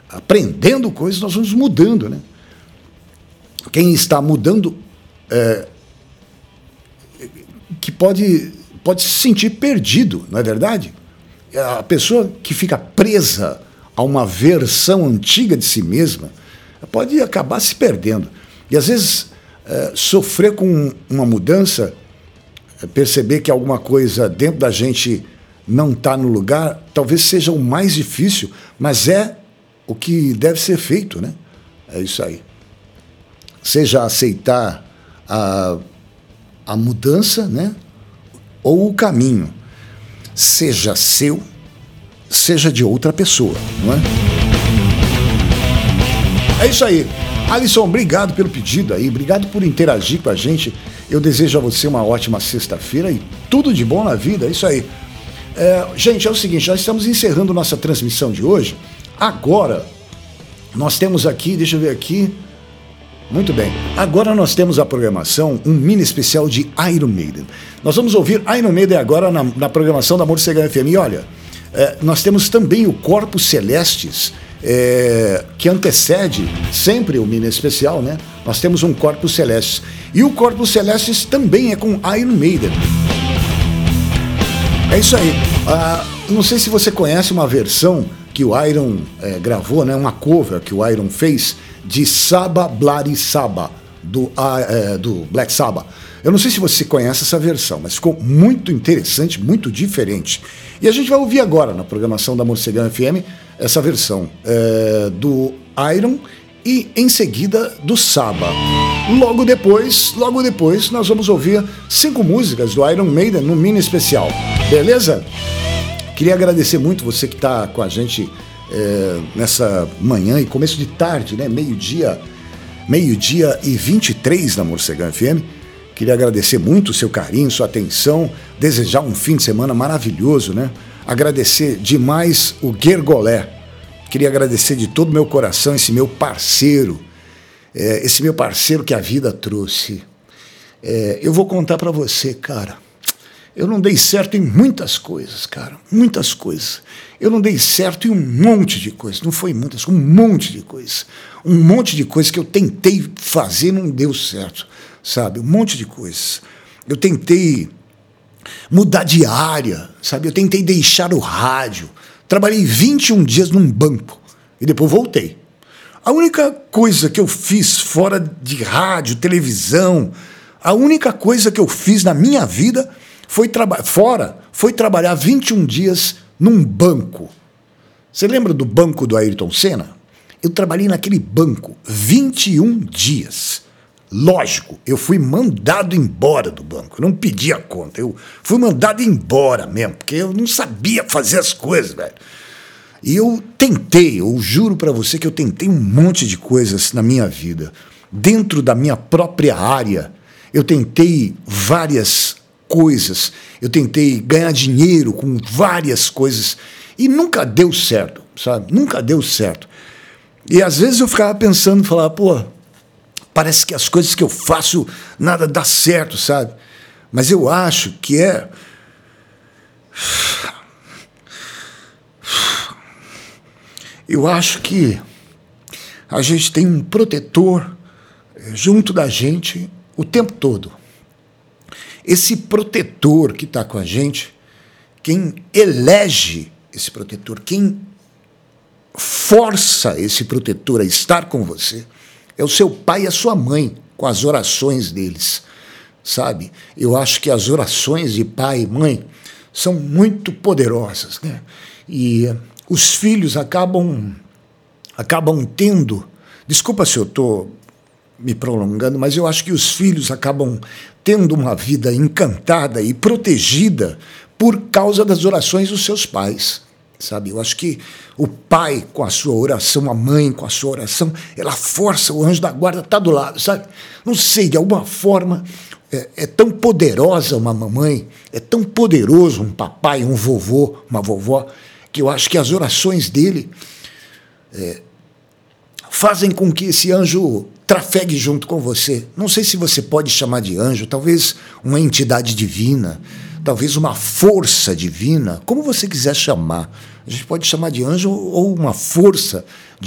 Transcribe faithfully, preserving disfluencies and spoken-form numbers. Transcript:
aprendendo coisas, nós vamos mudando, né? Quem está mudando é, que pode, pode se sentir perdido, não é verdade? A pessoa que fica presa a uma versão antiga de si mesma pode acabar se perdendo. E às vezes é, sofrer com uma mudança, é, perceber que alguma coisa dentro da gente não está no lugar, talvez seja o mais difícil, mas é o que deve ser feito, né? É isso aí. Seja aceitar a, a mudança, né? Ou o caminho. Seja seu, seja de outra pessoa, não é? É isso aí. Alisson, obrigado pelo pedido aí, obrigado por interagir com a gente. Eu desejo a você uma ótima sexta-feira e tudo de bom na vida, é isso aí. É, gente, é o seguinte, nós estamos encerrando nossa transmissão de hoje. Agora, nós temos aqui, deixa eu ver aqui... Muito bem. Agora nós temos a programação, um mini especial de Iron Maiden. Nós vamos ouvir Iron Maiden agora na, na programação da Morcegão F M. E olha, é, nós temos também o Corpus Celestis, é, que antecede sempre o mini especial, né? Nós temos um Corpus Celestis. E o Corpus Celestis também é com Iron Maiden. É isso aí. Ah, não sei se você conhece uma versão que o Iron é, gravou, né? Uma cover que o Iron fez de Saba Bloody Saba, do, é, do Black Sabbath. Eu não sei se você conhece essa versão, mas ficou muito interessante, muito diferente. E a gente vai ouvir agora, na programação da Morcegão F M, essa versão é, do Iron e, em seguida, do Saba. Logo depois, logo depois, nós vamos ouvir cinco músicas do Iron Maiden no mini especial. Beleza? Queria agradecer muito você que está com a gente É, nessa manhã e começo de tarde, né? Meio-dia, meio-dia e vinte e três na Morcegão F M. Queria agradecer muito o seu carinho, sua atenção, desejar um fim de semana maravilhoso, né? Agradecer demais o Gergolé. Queria agradecer de todo o meu coração esse meu parceiro, é, esse meu parceiro que a vida trouxe. É, eu vou contar pra você, cara. Eu não dei certo em muitas coisas, cara, muitas coisas. Eu não dei certo em um monte de coisas, não foi muitas, um monte de coisas. Um monte de coisas que eu tentei fazer e não deu certo, sabe? Um monte de coisas. Eu tentei mudar de área, sabe? Eu tentei deixar o rádio. Trabalhei vinte e um dias num banco e depois voltei. A única coisa que eu fiz fora de rádio, televisão, a única coisa que eu fiz na minha vida... Foi traba- fora, foi trabalhar vinte e um dias num banco. Você lembra do banco do Ayrton Senna? Eu trabalhei naquele banco vinte e um dias. Lógico, eu fui mandado embora do banco. Eu não pedi a conta, eu fui mandado embora mesmo, porque eu não sabia fazer as coisas, velho. E eu tentei, eu juro pra você que eu tentei um monte de coisas na minha vida. Dentro da minha própria área, eu tentei várias coisas, eu tentei ganhar dinheiro com várias coisas e nunca deu certo, sabe? Nunca deu certo. E às vezes eu ficava pensando, falava, pô, parece que as coisas que eu faço nada dá certo, sabe? Mas eu acho que é... Eu acho que a gente tem um protetor junto da gente o tempo todo. Esse protetor que está com a gente, quem elege esse protetor, quem força esse protetor a estar com você, é o seu pai e a sua mãe, com as orações deles, sabe? Eu acho que as orações de pai e mãe são muito poderosas, né? E os filhos acabam, acabam tendo... Desculpa se eu estou me prolongando, mas eu acho que os filhos acabam tendo uma vida encantada e protegida por causa das orações dos seus pais, sabe? Eu acho que o pai com a sua oração, a mãe com a sua oração, ela força o anjo da guarda a estar do lado, sabe? Não sei, de alguma forma é, é tão poderosa uma mamãe, é tão poderoso um papai, um vovô, uma vovó, que eu acho que as orações dele é, fazem com que esse anjo trafegue junto com você. Não sei se você pode chamar de anjo, talvez uma entidade divina, talvez uma força divina, como você quiser chamar. A gente pode chamar de anjo ou uma força